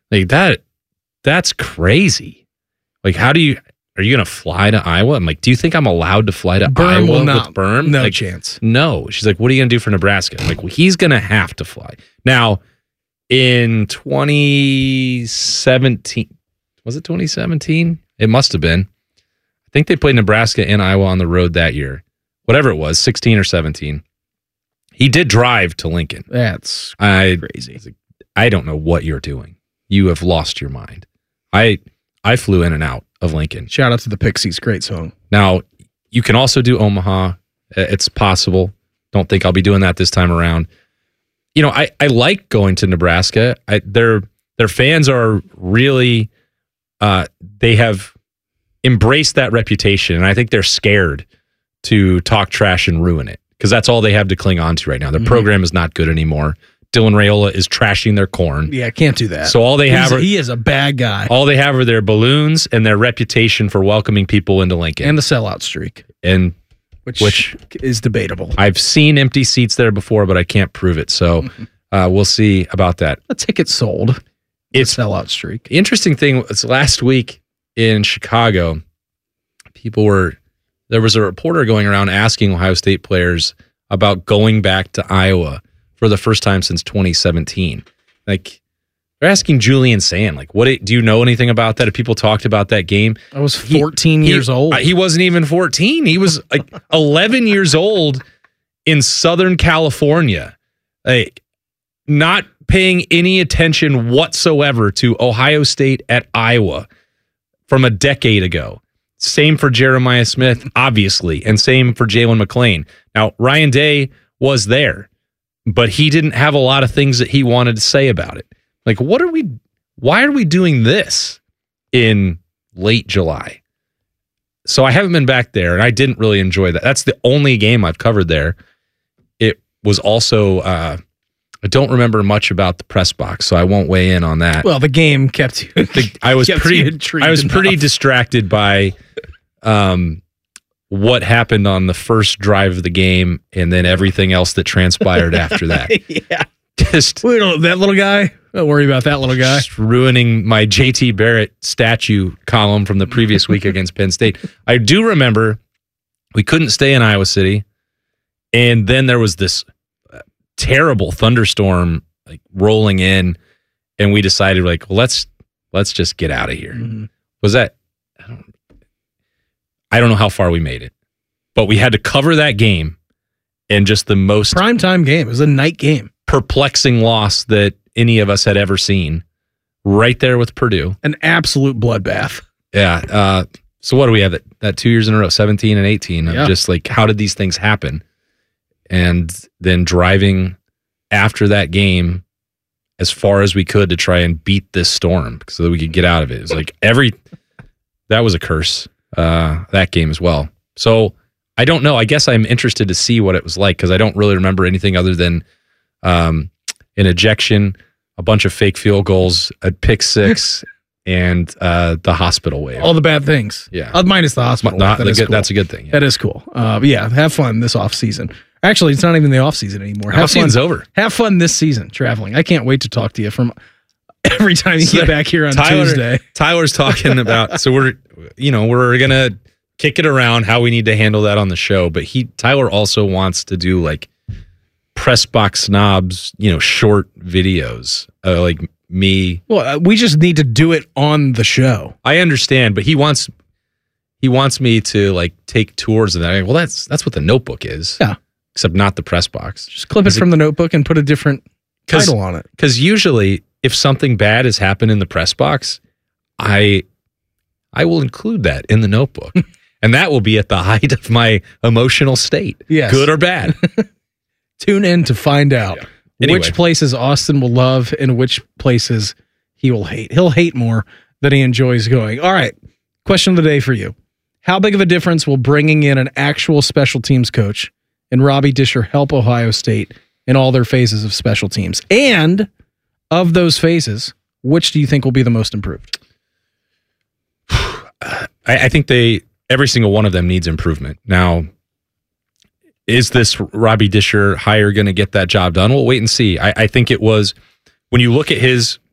Like that's crazy. Like, are you going to fly to Iowa? I'm like, do you think I'm allowed to fly to Iowa with Berm? No like, chance. No. She's like, what are you going to do for Nebraska? I'm like, well, he's going to have to fly. Now, in 2017, was it 2017? It must have been. I think they played Nebraska and Iowa on the road that year. Whatever it was, 16 or 17. He did drive to Lincoln. That's crazy. I don't know what you're doing. You have lost your mind. I flew in and out of Lincoln. Shout out to the Pixies. Great song. Now, you can also do Omaha. It's possible. Don't think I'll be doing that this time around. You know, I like going to Nebraska. Their fans are really, they have embraced that reputation, and I think they're scared to talk trash and ruin it because that's all they have to cling on to right now. Their program is not good anymore. Dylan Raiola is trashing their corn. Yeah, can't do that. So all they have he is a bad guy. All they have are their balloons and their reputation for welcoming people into Lincoln. And the sellout streak. And which is debatable. I've seen empty seats there before, but I can't prove it. So we'll see about that. A ticket sold. It's a sellout streak. The interesting thing was last week in Chicago, there was a reporter going around asking Ohio State players about going back to Iowa for the first time since 2017. Like, they're asking Julian Sand, like, do you know anything about that? Have people talked about that game? I was 14 years old. He wasn't even 14. He was like 11 years old in Southern California, like not paying any attention whatsoever to Ohio State at Iowa from a decade ago. Same for Jeremiah Smith, obviously, and same for Jalen McClain. Now, Ryan Day was there, but he didn't have a lot of things that he wanted to say about it. Like, why are we doing this in late July? So I haven't been back there, and I didn't really enjoy that. That's the only game I've covered there. It was also, I don't remember much about the press box, so I won't weigh in on that. Well, the game kept you. I was pretty distracted by what happened on the first drive of the game, and then everything else that transpired after that. Yeah, that little guy. Don't worry about that little guy. Just ruining my JT Barrett statue column from the previous week against Penn State. I do remember we couldn't stay in Iowa City, and then there was this terrible thunderstorm like rolling in, and we decided like, well, let's just get out of here. Mm-hmm. Was that? I don't know how far we made it, but we had to cover that game, and just the most primetime game. It was a night game. Perplexing loss that any of us had ever seen, right there with Purdue. An absolute bloodbath. Yeah. So what do we have that 2 years in a row, 17 and 18? Of just like, how did these things happen? And then driving after that game as far as we could to try and beat this storm so that we could get out of it. It was like that was a curse, that game as well. So I don't know. I guess I'm interested to see what it was like because I don't really remember anything other than an ejection, a bunch of fake field goals, a pick six, and the hospital wave. All the bad things. Yeah. Minus the hospital wave. Cool. That's a good thing. Yeah. That is cool. Yeah, have fun this offseason. Actually, it's not even the offseason anymore. Offseason's over. Have fun this season traveling. I can't wait to talk to you from every time you get back here on Tuesday. Tyler's talking about, so we're going to kick it around how we need to handle that on the show. But Tyler also wants to do like press box snobs, short videos like me. Well, we just need to do it on the show. I understand, but he wants me to like take tours of that. Well, that's what the Notebook is. Yeah. Except not the press box. Just clip it from the Notebook and put a different title on it. Because usually, if something bad has happened in the press box, I will include that in the Notebook, and that will be at the height of my emotional state. Yes. Good or bad. Tune in to find out Anyway. which places Austin will love and which places he will hate. He'll hate more than he enjoys going. All right. Question of the day for you. How big of a difference will bringing in an actual special teams coach and Robbie Disher help Ohio State in all their phases of special teams? And of those phases, which do you think will be the most improved? I think every single one of them needs improvement. Now, is this Robbie Disher hire going to get that job done? We'll wait and see. I think it was, when you look at his